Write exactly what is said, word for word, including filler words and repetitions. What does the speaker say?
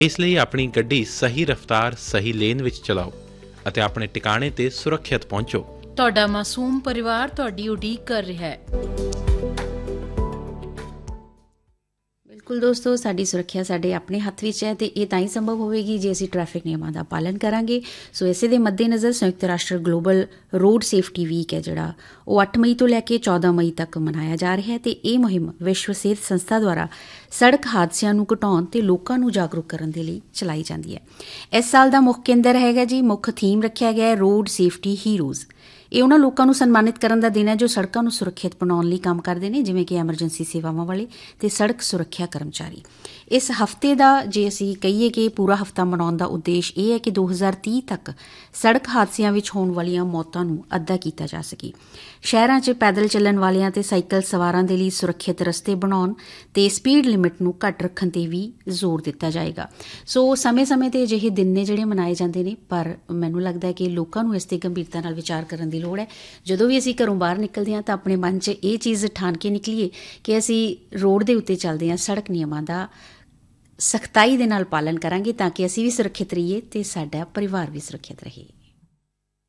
ਇਸ ਲਈ ਆਪਣੀ ਗੱਡੀ ਸਹੀ ਰਫ਼ਤਾਰ ਸਹੀ ਲੇਨ ਵਿੱਚ ਚਲਾਓ ਅਤੇ ਆਪਣੇ ਟਿਕਾਣੇ ਤੇ ਸੁਰੱਖਿਅਤ ਪਹੁੰਚੋ। ਤੁਹਾਡਾ ਮਾਸੂਮ ਪਰਿਵਾਰ ਤੁਹਾਡੀ ਉਡੀਕ ਕਰ ਰਿਹਾ ਹੈ। ਬਿਲਕੁਲ ਦੋਸਤੋ, ਸਾਡੀ ਸੁਰੱਖਿਆ ਸਾਡੇ ਆਪਣੇ ਹੱਥ ਵਿੱਚ ਹੈ ਅਤੇ ਇਹ ਤਾਂ ਹੀ ਸੰਭਵ ਹੋਵੇਗੀ ਜੇ ਅਸੀਂ ਟ੍ਰੈਫਿਕ ਨਿਯਮਾਂ ਦਾ ਪਾਲਣ ਕਰਾਂਗੇ। ਸੋ ਇਸੇ ਦੇ ਮੱਦੇਨਜ਼ਰ ਸੰਯੁਕਤ ਰਾਸ਼ਟਰ ਗਲੋਬਲ ਰੋਡ ਸੇਫਟੀ ਵੀਕ ਹੈ ਜਿਹੜਾ ਉਹ ਅੱਠ ਮਈ ਤੋਂ ਲੈ ਕੇ ਚੌਦਾਂ ਮਈ ਤੱਕ ਮਨਾਇਆ ਜਾ ਰਿਹਾ ਹੈ ਅਤੇ ਇਹ ਮੁਹਿੰਮ ਵਿਸ਼ਵ ਸਿਹਤ ਸੰਸਥਾ ਦੁਆਰਾ ਸੜਕ ਹਾਦਸਿਆਂ ਨੂੰ ਘਟਾਉਣ ਅਤੇ ਲੋਕਾਂ ਨੂੰ ਜਾਗਰੂਕ ਕਰਨ ਦੇ ਲਈ ਚਲਾਈ ਜਾਂਦੀ ਹੈ। ਇਸ ਸਾਲ ਦਾ ਮੁੱਖ ਕੇਂਦਰ ਹੈਗਾ ਜੀ, ਮੁੱਖ ਥੀਮ ਰੱਖਿਆ ਗਿਆ ਹੈ ਰੋਡ ਸੇਫਟੀ ਹੀਰੋਜ਼। ਇਹ ਉਹਨਾਂ ਲੋਕਾਂ ਨੂੰ ਸਨਮਾਨਿਤ ਕਰਨ ਦਾ ਦਿਨ ਹੈ ਜੋ ਸੜਕਾਂ ਨੂੰ ਸੁਰੱਖਿਅਤ ਬਣਾਉਣ ਲਈ ਕੰਮ ਕਰਦੇ ਨੇ, ਜਿਵੇਂ ਕਿ ਐਮਰਜੈਂਸੀ ਸੇਵਾਵਾਂ ਵਾਲੇ ਅਤੇ ਸੜਕ ਸੁਰੱਖਿਆ ਕਰਮਚਾਰੀ। ਇਸ ਹਫ਼ਤੇ ਦਾ ਜੇ ਅਸੀਂ ਕਹੀਏ ਕਿ ਪੂਰਾ ਹਫ਼ਤਾ ਮਨਾਉਣ ਦਾ ਉਦੇਸ਼ ਇਹ ਹੈ ਕਿ ਦੋ ਹਜ਼ਾਰ ਤੀਹ ਤੱਕ ਸੜਕ ਹਾਦਸਿਆਂ ਵਿੱਚ ਹੋਣ ਵਾਲੀਆਂ ਮੌਤਾਂ ਨੂੰ ਅੱਧਾ ਕੀਤਾ ਜਾ ਸਕੇ। ਸ਼ਹਿਰਾਂ 'ਚ ਪੈਦਲ ਚੱਲਣ ਵਾਲਿਆਂ ਅਤੇ ਸਾਈਕਲ ਸਵਾਰਾਂ ਦੇ ਲਈ ਸੁਰੱਖਿਅਤ ਰਸਤੇ ਬਣਾਉਣ ਅਤੇ ਸਪੀਡ ਲਿਮਿਟ ਨੂੰ ਘੱਟ ਰੱਖਣ 'ਤੇ ਵੀ ਜ਼ੋਰ ਦਿੱਤਾ ਜਾਏਗਾ। ਸੋ ਸਮੇਂ-ਸਮੇਂ 'ਤੇ ਅਜਿਹੇ ਦਿਨ ਨੇ ਜਿਹੜੇ ਮਨਾਏ ਜਾਂਦੇ ਨੇ, ਪਰ ਮੈਨੂੰ ਲੱਗਦਾ ਕਿ ਲੋਕਾਂ ਨੂੰ ਇਸ 'ਤੇ ਗੰਭੀਰਤਾ ਨਾਲ ਵਿਚਾਰ ਕਰਨ ਦੀ ਲੋੜ ਹੈ। ਜਦੋਂ ਵੀ ਅਸੀਂ ਘਰੋਂ ਬਾਹਰ ਨਿਕਲਦੇ ਹਾਂ ਤਾਂ ਆਪਣੇ ਮਨ 'ਚ ਇਹ ਚੀਜ਼ ਠਾਣ ਕੇ ਨਿਕਲੀਏ ਕਿ ਅਸੀਂ ਰੋਡ ਦੇ ਉੱਤੇ ਚੱਲਦੇ ਹਾਂ, ਸੜਕ ਨਿਯਮਾਂ ਦਾ ਸਖਤਾਈ ਦੇ ਨਾਲ ਪਾਲਣ ਕਰਾਂਗੇ ਤਾਂ ਕਿ ਅਸੀਂ ਵੀ ਸੁਰੱਖਿਅਤ ਰਹੀਏ ਅਤੇ ਸਾਡਾ ਪਰਿਵਾਰ ਵੀ ਸੁਰੱਖਿਅਤ ਰਹੇ।